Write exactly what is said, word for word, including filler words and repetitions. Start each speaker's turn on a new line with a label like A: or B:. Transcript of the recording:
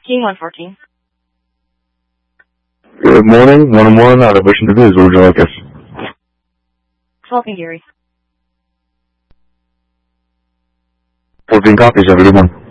A: King one fourteen.
B: Good morning, one on one out of Wishing to Biz. What would you like us?
A: twelve Gary.
B: fourteen copies, have a good one.